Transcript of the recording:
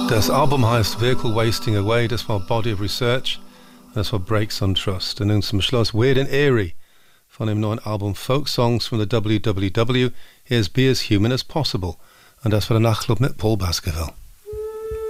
Das Album heißt Vehicle Wasting Away, das war Body of Research, das war Brakes on Trust. Und nun zum Schluss Weird and Eerie von dem neuen Album Folk Songs from the WWW. Here's Be as Human as Possible. Und das war der Nachtclub mit Paul Baskerville.